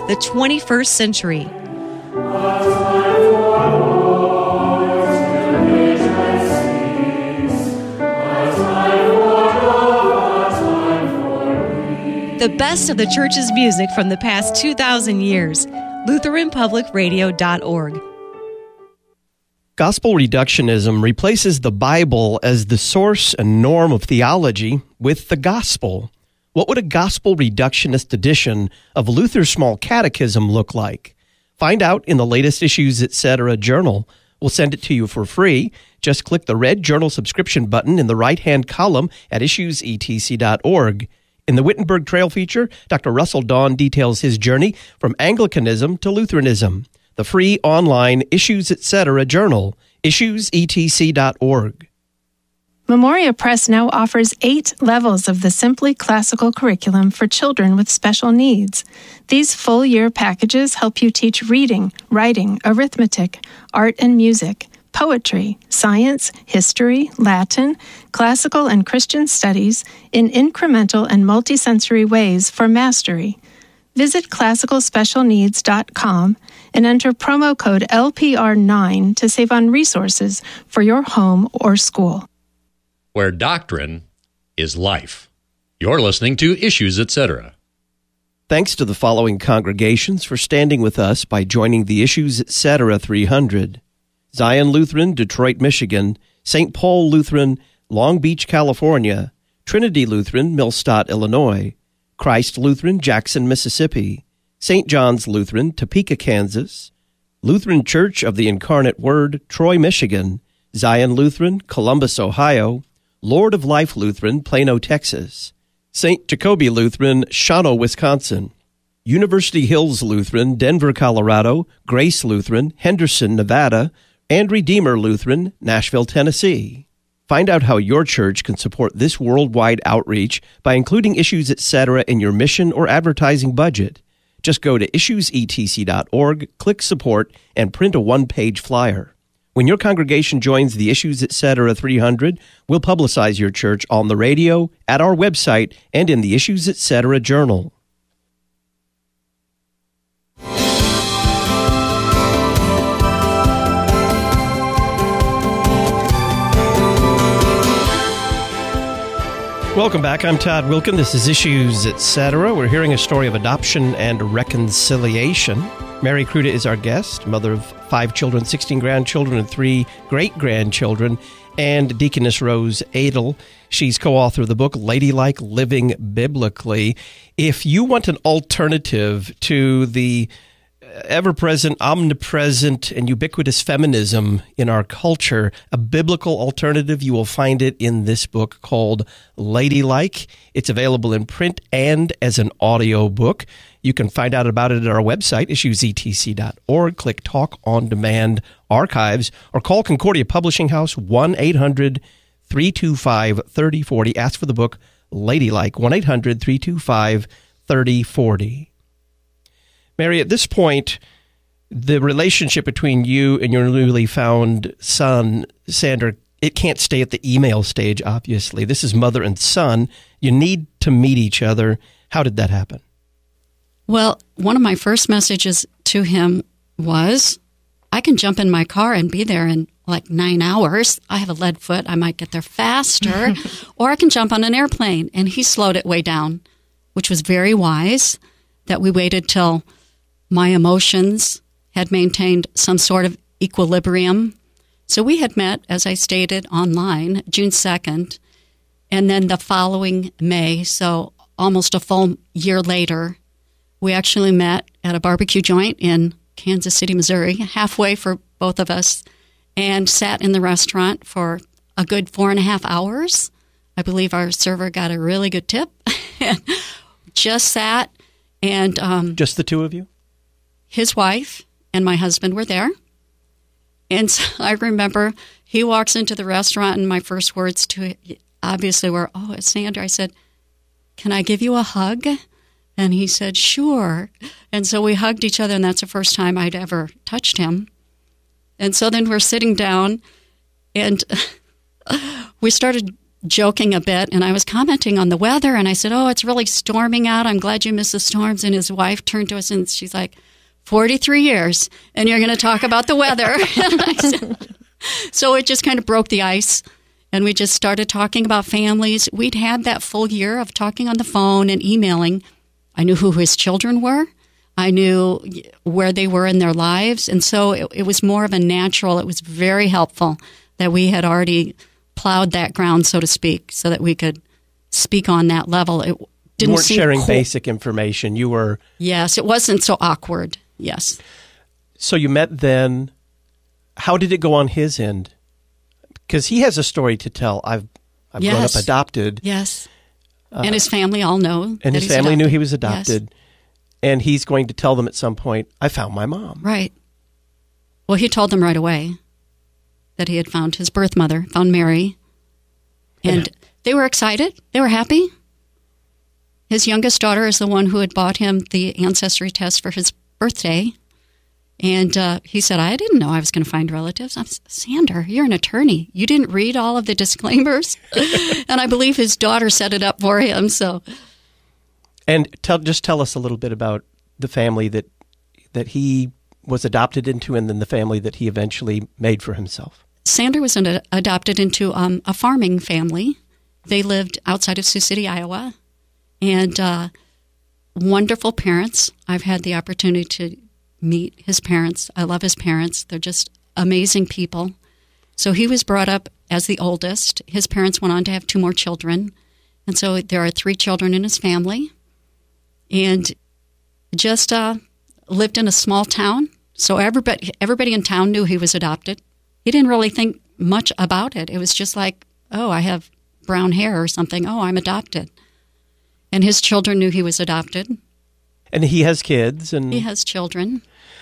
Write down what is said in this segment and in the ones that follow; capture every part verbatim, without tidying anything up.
the twenty-first century. The best of the church's music from the past two thousand years. Lutheran Public Radio dot org. Gospel reductionism replaces the Bible as the source and norm of theology with the gospel. What would a gospel reductionist edition of Luther's Small Catechism look like? Find out in the latest Issues Etc. journal. We'll send it to you for free. Just click the red journal subscription button in the right-hand column at issues e t c dot org. In the Wittenberg Trail feature, Doctor Russell Dawn details his journey from Anglicanism to Lutheranism. The free online Issues Etc. journal, issues e t c dot org. Memoria Press now offers eight levels of the Simply Classical curriculum for children with special needs. These full-year packages help you teach reading, writing, arithmetic, art and music, poetry, science, history, Latin, classical and Christian studies in incremental and multisensory ways for mastery. Visit classical special needs dot com and enter promo code L P R nine to save on resources for your home or school. Where doctrine is life. You're listening to Issues Etc. Thanks to the following congregations for standing with us by joining the Issues Etc. three hundred. Zion Lutheran, Detroit, Michigan, Saint Paul Lutheran, Long Beach, California, Trinity Lutheran, Millstadt, Illinois, Christ Lutheran, Jackson, Mississippi, Saint John's Lutheran, Topeka, Kansas, Lutheran Church of the Incarnate Word, Troy, Michigan, Zion Lutheran, Columbus, Ohio, Lord of Life Lutheran, Plano, Texas, Saint Jacobi Lutheran, Shawano, Wisconsin, University Hills Lutheran, Denver, Colorado, Grace Lutheran, Henderson, Nevada, and Redeemer Lutheran, Nashville, Tennessee. Find out how your church can support this worldwide outreach by including Issues Etc. in your mission or advertising budget. Just go to issues e t c dot org, click Support, and print a one-page flyer. When your congregation joins the Issues Etc. three hundred, we'll publicize your church on the radio, at our website, and in the Issues Etc. journal. Welcome back. I'm Todd Wilkin. This is Issues Etc. We're hearing a story of adoption and reconciliation. Mary Kruta is our guest, mother of five children, sixteen grandchildren, and three great-grandchildren, and Deaconess Rose Adel. She's co-author of the book, Ladylike Living Biblically. If you want an alternative to the ever-present, omnipresent, and ubiquitous feminism in our culture, a biblical alternative, you will find it in this book called Ladylike. It's available in print and as an audio book. You can find out about it at our website, issues e t c dot org. Click Talk on Demand Archives, or call Concordia Publishing House, one eight hundred three two five three oh four oh. Ask for the book Ladylike, one eight hundred three two five three oh four oh. Mary, at this point, the relationship between you and your newly found son, Sander, it can't stay at the email stage, obviously. This is mother and son. You need to meet each other. How did that happen? Well, one of my first messages to him was, I can jump in my car and be there in like nine hours. I have a lead foot. I might get there faster. Or I can jump on an airplane. And he slowed it way down, which was very wise, that we waited till my emotions had maintained some sort of equilibrium. So we had met, as I stated, online, June second, and then the following May, so almost a full year later, we actually met at a barbecue joint in Kansas City, Missouri, halfway for both of us, and sat in the restaurant for a good four and a half hours. I believe our server got a really good tip. Just sat, and um, just the two of you? His wife and my husband were there. And so I remember he walks into the restaurant, and my first words to it obviously were, "Oh, it's Sandra." I said, "Can I give you a hug?" And he said, "Sure." And so we hugged each other, and that's the first time I'd ever touched him. And so then we're sitting down, and we started joking a bit, and I was commenting on the weather, and I said, oh, it's really storming out. I'm glad you missed the storms. And his wife turned to us, and she's like, forty-three years, and you're going to talk about the weather. And I said, so it just kind of broke the ice, and we just started talking about families. We'd had that full year of talking on the phone and emailing. I knew who his children were. I knew where they were in their lives, and so it, it was more of a natural. It was very helpful that we had already plowed that ground, so to speak, so that we could speak on that level. It didn't you weren't seem sharing cool. basic information. You were... Yes, it wasn't so awkward. Yes. So you met then. How did it go on his end? Because he has a story to tell. I've I've Yes. grown up adopted. Yes. And his family all know. And that his he's family knew adopted. he was adopted. Yes. And he's going to tell them at some point, I found my mom. Right. Well, he told them right away that he had found his birth mother, found Mary. And And- they were excited. They were happy. His youngest daughter is the one who had bought him the ancestry test for his birthday. And uh, he said, I didn't know I was going to find relatives. I'm Sander, you're an attorney. You didn't read all of the disclaimers? And I believe his daughter set it up for him. So, And tell, just tell us a little bit about the family that that he was adopted into and then the family that he eventually made for himself. Sander was an, adopted into um, a farming family. They lived outside of Sioux City, Iowa. And uh, wonderful parents. I've had the opportunity to meet his parents. I love his parents. They're just amazing people. So he was brought up as the oldest. His parents went on to have two more children. And so there are three children in his family. And just uh, lived in a small town. So everybody, everybody in town knew he was adopted. He didn't really think much about it. It was just like, oh, I have brown hair or something. Oh, I'm adopted. And his children knew he was adopted. And he has kids. And He has children.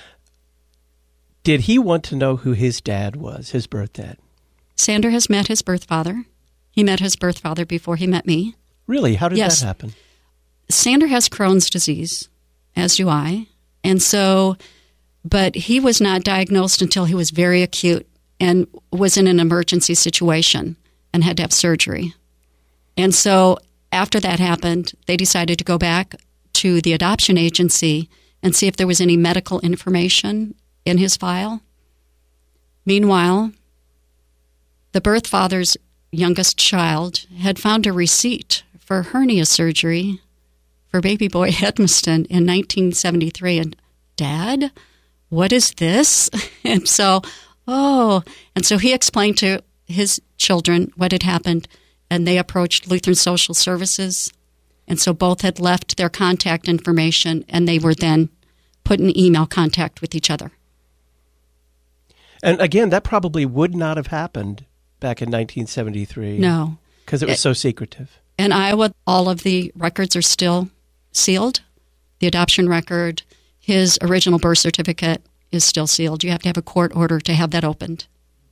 did he want to know who his dad was, his birth dad? Sander has met his birth father. He met his birth father before he met me. Really? How did Yes. that happen? Sander has Crohn's disease, as do I. And so, but he was not diagnosed until he was very acute and was in an emergency situation and had to have surgery. And so after that happened, they decided to go back to the adoption agency and see if there was any medical information in his file. Meanwhile, the birth father's youngest child had found a receipt for hernia surgery for baby boy Edmiston in nineteen seventy-three. And, Dad, what is this? And so, oh, and so he explained to his children what had happened, and they approached Lutheran Social Services. And so both had left their contact information, and they were then put in email contact with each other. And again, that probably would not have happened back in nineteen seventy-three. No. Because it was so secretive. In Iowa, all of the records are still sealed. The adoption record, his original birth certificate is still sealed. You have to have a court order to have that opened.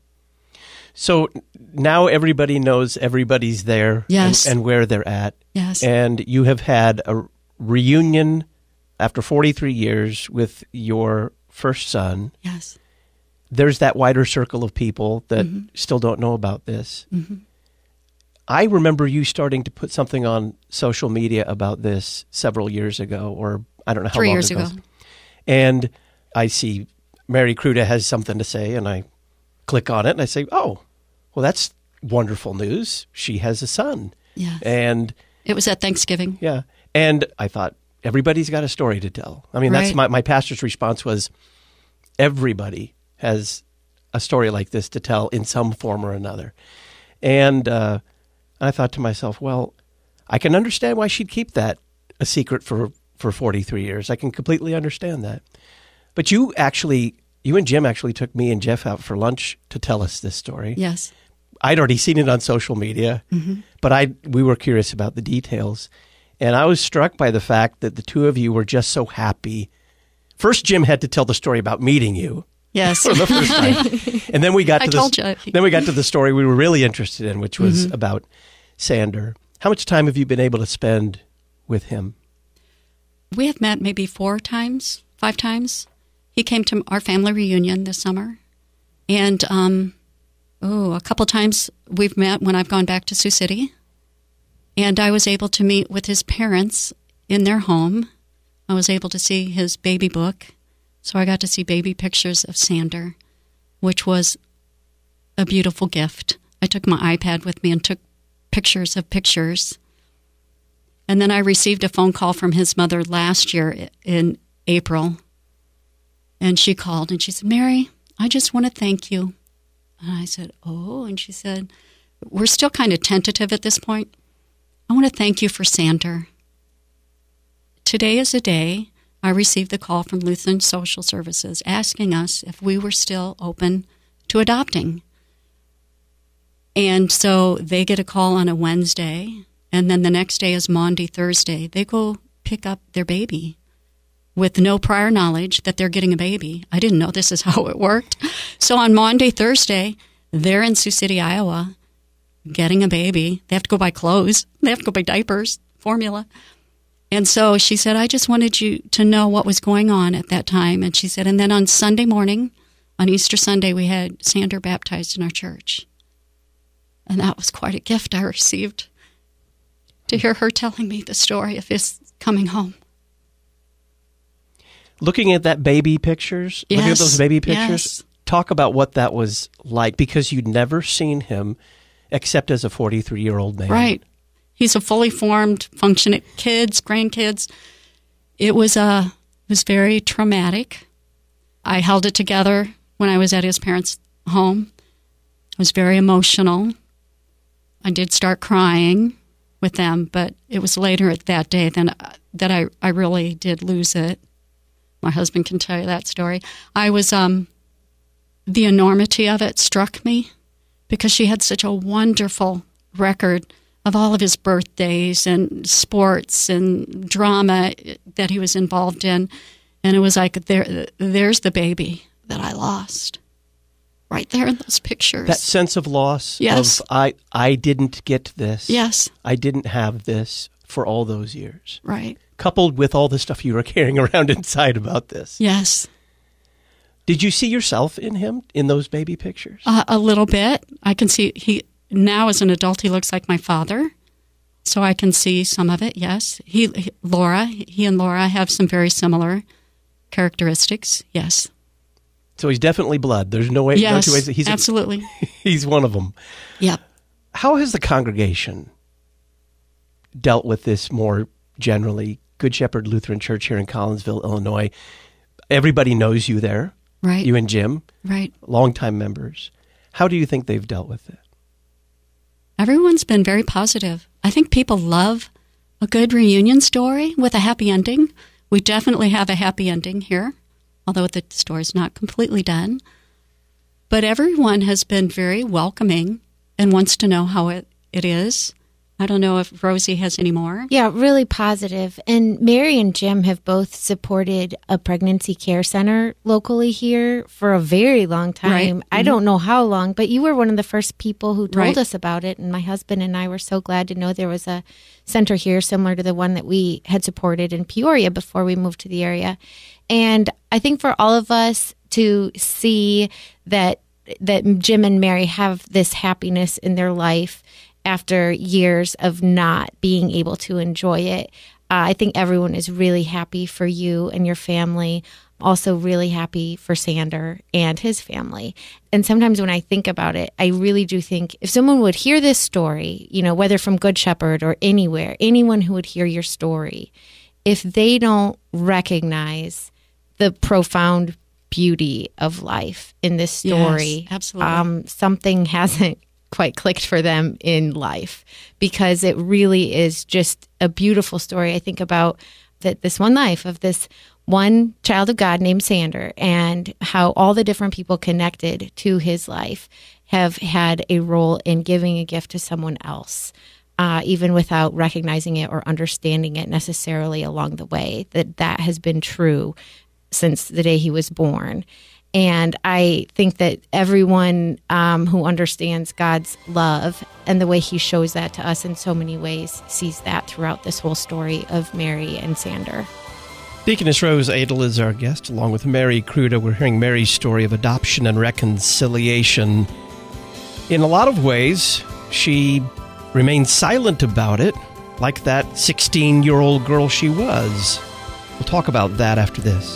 So now everybody knows everybody's there Yes. and, and where they're at. Yes. And you have had a reunion after forty-three years with your first son. Yes. There's that wider circle of people that Mm-hmm. still don't know about this. Mm-hmm. I remember you starting to put something on social media about this several years ago, or I don't know how Three long years ago. ago. And I see Mary Kruta has something to say, and I click on it, and I say, oh, well, that's wonderful news. She has a son. Yes. And It was at Thanksgiving. yeah, and I thought, everybody's got a story to tell. I mean, that's Right. my, my pastor's response was, everybody has a story like this to tell in some form or another. And uh, I thought to myself, well, I can understand why she'd keep that a secret for, for forty-three years. I can completely understand that. But you actually, you and Jim actually took me and Jeff out for lunch to tell us this story. Yes. I'd already seen it on social media, Mm-hmm. but I we were curious about the details. And I was struck by the fact that the two of you were just so happy. First, Jim had to tell the story about meeting you Yes. for the first time. And then we got I to told the, you. then we got to the story we were really interested in, which was Mm-hmm. about Sander. How much time have you been able to spend with him? We have met maybe four times, five times. He came to our family reunion this summer. And um, oh, a couple times we've met when I've gone back to Sioux City. And I was able to meet with his parents in their home. I was able to see his baby book. So I got to see baby pictures of Sander, which was a beautiful gift. I took my iPad with me and took pictures of pictures. And then I received a phone call from his mother last year in April. And she called and she said, Mary, I just want to thank you. And I said, oh, and she said, we're still kind of tentative at this point. I want to thank you for Sander. Today is a day I received the call from Lutheran Social Services asking us if we were still open to adopting. And so they get a call on a Wednesday, and then the next day is Maundy, Thursday. They go pick up their baby with no prior knowledge that they're getting a baby. I didn't know this is how it worked. So on Maundy, Thursday, they're in Sioux City, Iowa, getting a baby. They have to go buy clothes. They have to go buy diapers, formula. And so she said, I just wanted you to know what was going on at that time. And she said, and then on Sunday morning, on Easter Sunday, we had Sander baptized in our church. And that was quite a gift I received, to hear her telling me the story of his coming home. Looking at that baby pictures, yes, looking at those baby pictures, yes. Talk about what that was like, because you'd never seen him except as a forty-three-year-old man. Right. He's a fully formed, functioning kids, grandkids. It was uh, it was very traumatic. I held it together when I was at his parents' home. I was very emotional. I did start crying with them, but it was later that day then that I, I really did lose it. My husband can tell you that story. I was, um, the enormity of it struck me because she had such a wonderful record of all of his birthdays and sports and drama that he was involved in. And it was like, there, there's the baby that I lost. Right there in those pictures. That sense of loss, yes. of I, I didn't get this. Yes. I didn't have this for all those years. Right. Coupled with all the stuff you were carrying around inside about this. Yes. Did you see yourself in him, in those baby pictures? Uh, a little bit. I can see, he now as an adult, he looks like my father. So I can see some of it, yes. He, he Laura, he and Laura have some very similar characteristics, yes. So he's definitely blood. There's no way. Yes, no two ways. He's absolutely. A, he's one of them. Yep. How has the congregation dealt with this more generally? Good Shepherd Lutheran Church here in Collinsville, Illinois. Everybody knows you there. Right. You and Jim. Right. Longtime members. How do you think they've dealt with it? Everyone's been very positive. I think people love a good reunion story with a happy ending. We definitely have a happy ending here, although the story's not completely done. But everyone has been very welcoming and wants to know how it, it is. I don't know if Rosie has any more. Yeah, really positive. And Mary and Jim have both supported a pregnancy care center locally here for a very long time. Right. I mm-hmm. don't know how long, but you were one of the first people who told right. us about it. And my husband and I were so glad to know there was a center here similar to the one that we had supported in Peoria before we moved to the area. And I think for all of us to see that that Jim and Mary have this happiness in their life after years of not being able to enjoy it, uh, I think everyone is really happy for you and your family. Also really happy for Sander and his family. And sometimes when I think about it, I really do think if someone would hear this story, you know, whether from Good Shepherd or anywhere, anyone who would hear your story, if they don't recognize the profound beauty of life in this story, yes, absolutely. Um, something hasn't quite clicked for them in life, because it really is just a beautiful story. I think about that this one life of this one child of God named Sander, and how all the different people connected to his life have had a role in giving a gift to someone else, uh, even without recognizing it or understanding it necessarily along the way, that that has been true since the day he was born. And I think that everyone um, who understands God's love and the way he shows that to us in so many ways sees that throughout this whole story of Mary and Sander. Deaconess Rose Adel is our guest, along with Mary Kruta. We're hearing Mary's story of adoption and reconciliation. In a lot of ways, she remained silent about it, like that sixteen-year-old girl she was. We'll talk about that after this.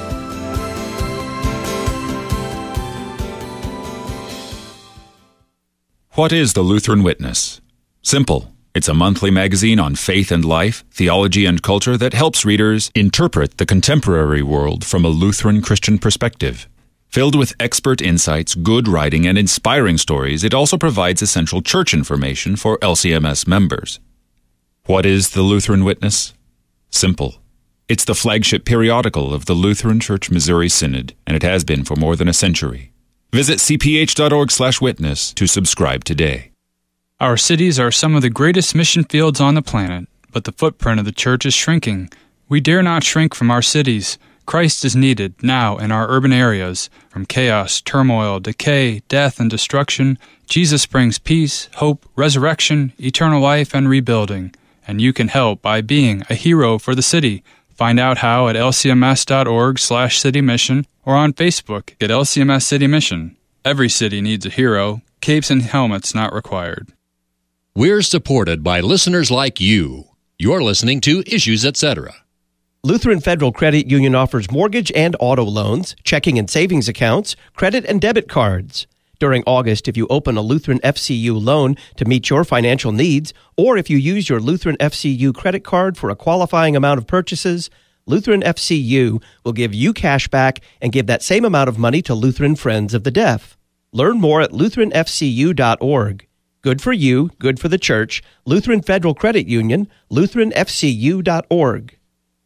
What is the Lutheran Witness? Simple. It's a monthly magazine on faith and life, theology and culture that helps readers interpret the contemporary world from a Lutheran Christian perspective. Filled with expert insights, good writing, and inspiring stories, it also provides essential church information for L C M S members. What is the Lutheran Witness? Simple. It's the flagship periodical of the Lutheran Church Missouri Synod, and it has been for more than a century. Visit c p h dot org slash witness to subscribe today. Our cities are some of the greatest mission fields on the planet, but the footprint of the church is shrinking. We dare not shrink from our cities. Christ is needed now in our urban areas. From chaos, turmoil, decay, death, and destruction, Jesus brings peace, hope, resurrection, eternal life, and rebuilding. And you can help by being a hero for the city. Find out how at l c m s dot org slash city mission or on Facebook at L C M S City Mission. Every city needs a hero. Capes and helmets not required. We're supported by listeners like you. You're listening to Issues, et cetera. Lutheran Federal Credit Union offers mortgage and auto loans, checking and savings accounts, credit and debit cards. During August, if you open a Lutheran F C U loan to meet your financial needs, or if you use your Lutheran F C U credit card for a qualifying amount of purchases, Lutheran F C U will give you cash back and give that same amount of money to Lutheran Friends of the Deaf. Learn more at lutheran f c u dot org. Good for you, good for the church. Lutheran Federal Credit Union, lutheran f c u dot org.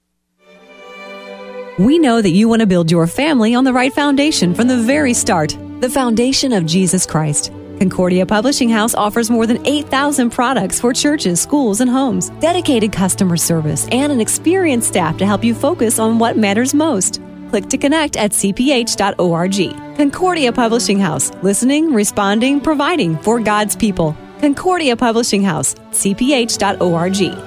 We know that you want to build your family on the right foundation from the very start, the foundation of Jesus Christ. Concordia Publishing House offers more than eight thousand products for churches, schools, and homes, dedicated customer service, and an experienced staff to help you focus on what matters most. Click to connect at c p h dot org. Concordia Publishing House, listening, responding, providing for God's people. Concordia Publishing House, c p h dot org.